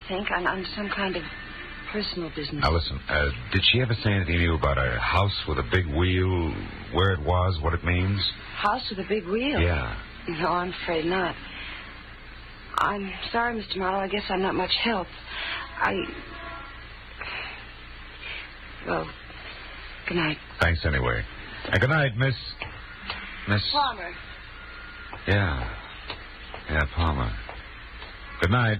think, on some kind of personal business. Now, listen, did she ever say anything to you about a house with a big wheel, where it was, what it means? House with a big wheel? Yeah. No, I'm afraid not. I'm sorry, Mr. Marlowe. I guess I'm not much help. Well, good night. Thanks anyway. Good night, Miss... Palmer. Yeah, Palmer. Good night.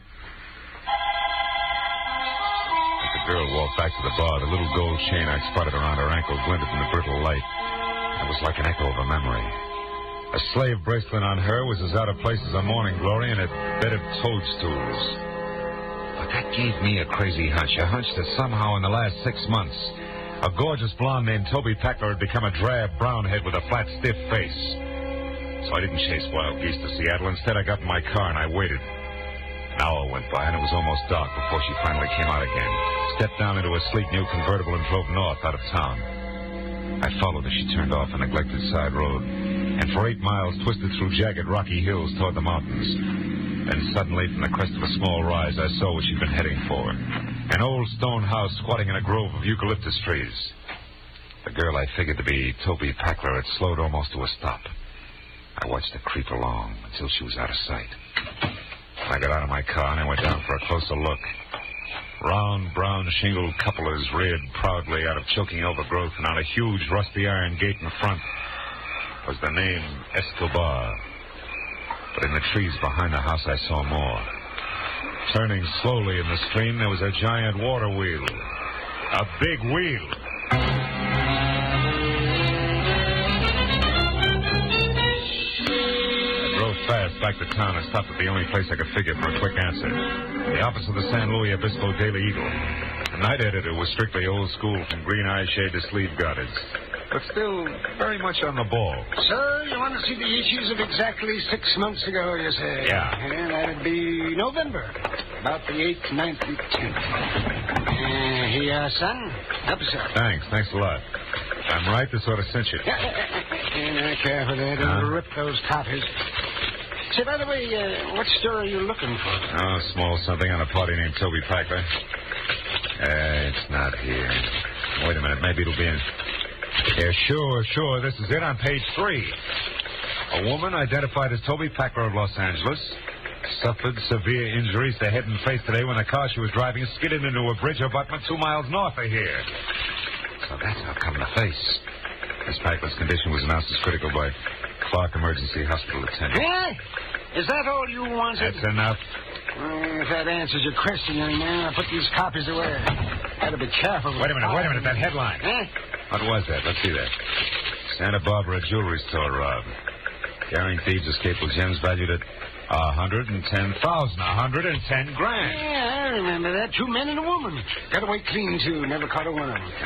As the girl walked back to the bar, the little gold chain I'd spotted around her ankle glinted in the brittle light. It was like an echo of a memory. A slave bracelet on her was as out of place as a morning glory in a bed of toadstools. But that gave me a crazy hunch, a hunch that somehow in the last 6 months, a gorgeous blonde named Toby Packler had become a drab brown head with a flat, stiff face. So I didn't chase wild geese to Seattle. Instead, I got in my car and I waited. An hour went by and it was almost dark before she finally came out again, stepped down into a sleek new convertible and drove north out of town. I followed as she turned off a neglected side road, and for 8 miles twisted through jagged rocky hills toward the mountains. Then suddenly, from the crest of a small rise, I saw what she'd been heading for. An old stone house squatting in a grove of eucalyptus trees. The girl I figured to be Toby Packler had slowed almost to a stop. I watched her creep along until she was out of sight. I got out of my car and I went down for a closer look. Round, brown, shingled cupolas reared proudly out of choking overgrowth, and on a huge rusty iron gate in front was the name Escobar. But in the trees behind the house I saw more. Turning slowly in the stream, there was a giant water wheel. A big wheel. I drove fast back to town and stopped at the only place I could figure for a quick answer. The office of the San Luis Obispo Daily Eagle. The night editor was strictly old school, from green eye shade to sleeve garters, but still very much on the ball. So, you want to see the issues of exactly 6 months ago, you say? Yeah. And that'd be November. About the 8th, 9th, and 10th. Here you are, son. Help yourself. Thanks a lot. I'm right to sort of cinch it. Careful there. Don't rip those copies. Say, by the way, what story are you looking for? Oh, small something on a party named Toby Packler. It's not here. Wait a minute. Maybe it'll be in... Yeah, sure. This is it on page 3. A woman identified as Toby Packler of Los Angeles suffered severe injuries to head and face today when the car she was driving skidded into a bridge abutment 2 miles north of here. So that's how come the face. Miss Packler's condition was announced as critical by Clark Emergency Hospital attendant. Is that all you wanted? That's enough. If that answers your question, young man, I'll put these copies away. Gotta be careful. Wait a minute, that headline. What was that? Let's see that. Santa Barbara jewelry store robbed. Carrying thieves escaped with gems valued at $110,000. $110 grand. Yeah, I remember that. 2 men and a woman. Got away clean, too. Never caught a one of them.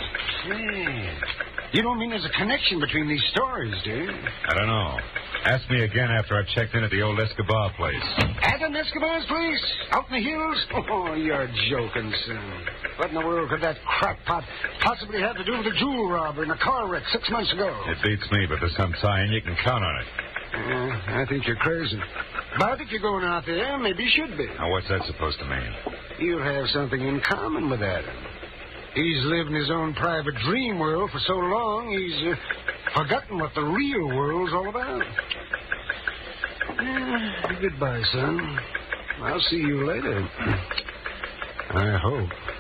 You don't mean there's a connection between these stories, do you? I don't know. Ask me again after I've checked in at the old Escobar place. At an Escobar's place? Out in the hills? Oh, you're joking, son. What in the world could that crackpot possibly have to do with a jewel robbery and a car wreck 6 months ago? It beats me, but there's some tie-in. You can count on it. I think you're crazy. But if you're going out there, maybe you should be. Now, what's that supposed to mean? You'll have something in common with Adam. He's lived in his own private dream world for so long, he's forgotten what the real world's all about. Goodbye, son. I'll see you later. I hope.